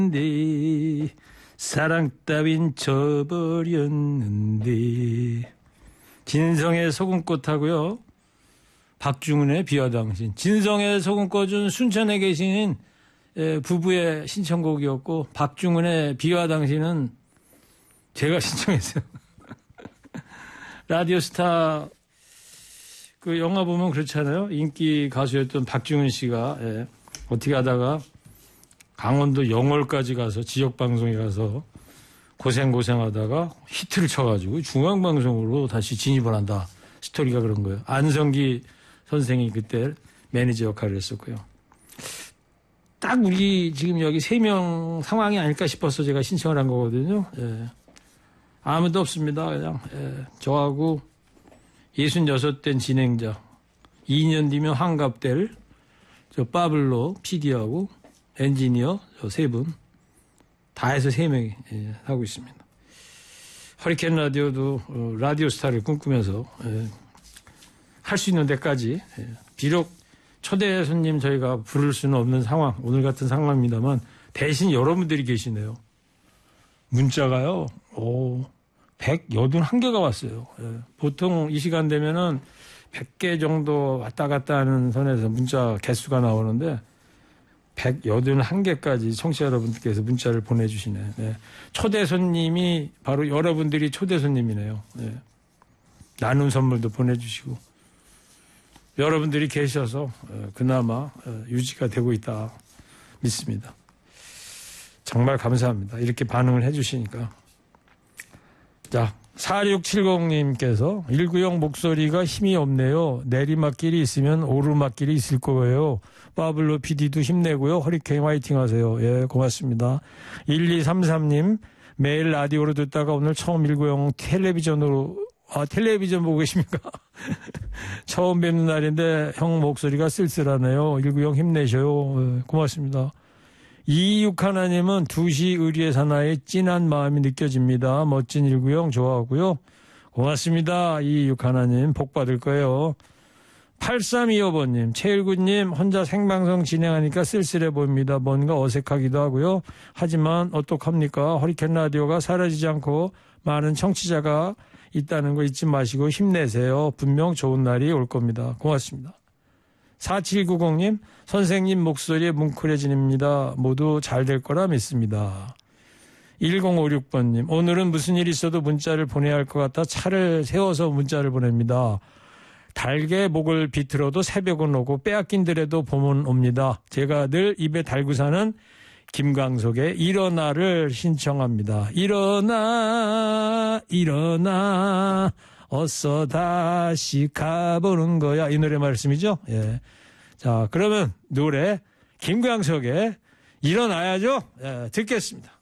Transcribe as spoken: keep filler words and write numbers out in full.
네, 사랑 따윈 저버렸는데. 진성의 소금꽃하고요. 박중훈의 비와 당신. 진성의 소금꽃은 순천에 계신 부부의 신청곡이었고, 박중훈의 비와 당신은 제가 신청했어요. 라디오스타 그 영화 보면 그렇잖아요. 인기 가수였던 박중훈 씨가 예, 어떻게 하다가 강원도 영월까지 가서 지역방송에 가서 고생고생하다가 히트를 쳐가지고 중앙방송으로 다시 진입을 한다. 스토리가 그런 거예요. 안성기 선생이 그때 매니저 역할을 했었고요. 딱 우리 지금 여기 세 명 상황이 아닐까 싶어서 제가 신청을 한 거거든요. 예. 아무도 없습니다. 그냥 예. 저하고 예순여섯 된 진행자, 이 년 뒤면 한갑될 저 빠블로 피디하고 엔지니어 저 세 분 다 해서 세 명이 예, 하고 있습니다. 허리케인 라디오도 어, 라디오 스타를 꿈꾸면서 예, 할 수 있는 데까지 예, 비록 초대 손님 저희가 부를 수는 없는 상황, 오늘 같은 상황입니다만 대신 여러분들이 계시네요. 문자가요. 오, 백팔십일 개가 왔어요. 예, 보통 이 시간 되면은 백 개 정도 왔다 갔다 하는 선에서 문자 개수가 나오는데 백팔십일 개까지 청취자 여러분들께서 문자를 보내주시네. 네. 초대 손님이 바로 여러분들이 초대 손님이네요. 네. 나눔 선물도 보내주시고 여러분들이 계셔서 그나마 유지가 되고 있다 믿습니다. 정말 감사합니다. 이렇게 반응을 해주시니까. 자, 사육칠공님께서 일구영 목소리가 힘이 없네요. 내리막길이 있으면 오르막길이 있을 거예요. 파블로 피디도 힘내고요. 허리케인 화이팅 하세요. 예, 고맙습니다. 일이삼삼님 매일 라디오로 듣다가 오늘 처음 일구영 텔레비전으로 아 텔레비전 보고 계십니까? 처음 뵙는 날인데 형 목소리가 쓸쓸하네요. 일구영 힘내셔요. 예, 고맙습니다. 이육하나님은 두 시 의리의 사나이의 찐한 마음이 느껴집니다. 멋진 일구영 좋아하고요. 고맙습니다. 이육하나님 복 받을 거예요. 팔삼이오번님 최일구님 혼자 생방송 진행하니까 쓸쓸해 보입니다. 뭔가 어색하기도 하고요. 하지만 어떡합니까? 허리케인 라디오가 사라지지 않고 많은 청취자가 있다는 거 잊지 마시고 힘내세요. 분명 좋은 날이 올 겁니다. 고맙습니다. 사칠구공님 선생님 목소리에 뭉클해집니다. 모두 잘 될 거라 믿습니다. 일공오육번님 오늘은 무슨 일 있어도 문자를 보내야 할 것 같아 차를 세워서 문자를 보냅니다. 달게 목을 비틀어도 새벽은 오고 빼앗긴들에도 봄은 옵니다. 제가 늘 입에 달고 사는 김광석의 일어나를 신청합니다. 일어나 일어나 어서 다시 가보는 거야. 이 노래 말씀이죠. 예. 자, 그러면 노래 김광석의 일어나야죠. 예, 듣겠습니다.